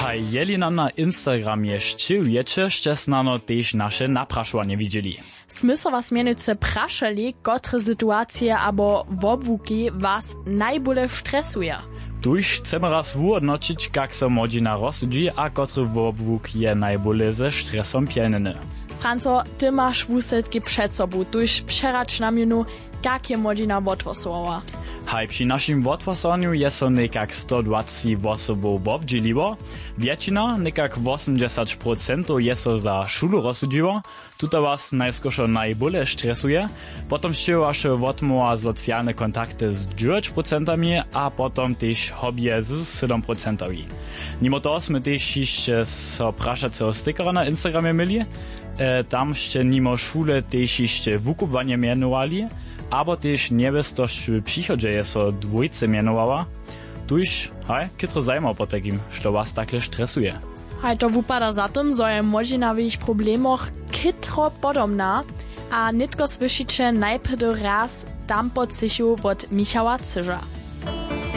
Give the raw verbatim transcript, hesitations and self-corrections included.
A jeli nam na Instagramie šćilujecie, šće snano tež naše naprašovanie widzieli. Smy so was mienice prašali, kotre sytuacje abo wobłuki was najbole stresuje. Tuž chcemy raz wyodnoczyć, jak so młodzina rozsudzi, a kotry wobłuk je najbole ze stresom pielneny. Franco, ty masz wusetki przed sobą, tuż przeracz nam junu, jak je młodzina odwosowała. Haj, przy naszym odwosowaniu jest so nekak sto dwadzieścia osobów obdzieliło. Wiecina, nekak osiemdziesiąt procent jest so za szulu rozsudziło. Tutaj was najskoszo najbole stresuje. Potem jeszcze wasze odmowa socjalne kontakty z dziewięć procent, a potem też hobby z siedem procent. Mimo to jsme też jeszcze so praszaceho stickera na Instagramie mieli. E, tam jeszcze mimo szule też jeszcze wykupwanie mianowali. Abo też niebestość w przychodzie jest so dwójce mianowała. Tuż, haj, kitro zajmował po takim, što was takle stresuje. Haj, to wypada za tym, że je młodzina w ich problemach kitro podobna, a nitko słyszycie najpierw raz tam pod sichu od Michała Cyża.